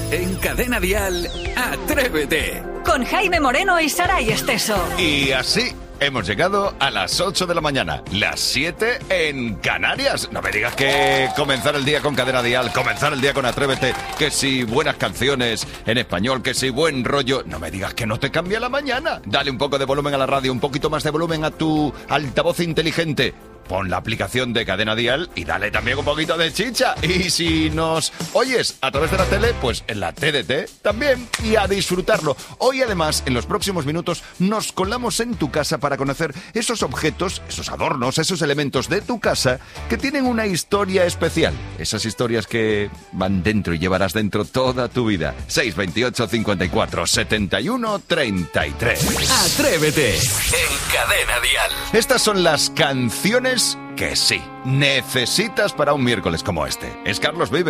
En Cadena Dial, Atrévete. Con Jaime Moreno y Saray Esteso. Y así hemos llegado a las 8 de la mañana, las 7 en Canarias. No me digas que comenzar el día con Cadena Dial, comenzar el día con Atrévete, que si buenas canciones en español, que si buen rollo. No me digas que no te cambia la mañana. Dale un poco de volumen a la radio, un poquito más de volumen a tu altavoz inteligente. Pon la aplicación de Cadena Dial y dale también un poquito de chicha. Y si nos oyes a través de la tele, pues en la TDT también. Y a disfrutarlo. Hoy además, en los próximos minutos, nos colamos en tu casa para conocer esos objetos, esos adornos, esos elementos de tu casa que tienen una historia especial. Esas historias que van dentro y llevarás dentro toda tu vida. 628 54 71 33. Atrévete en Cadena Dial. Estas son las canciones que sí, necesitas para un miércoles como este. Es Carlos Vives.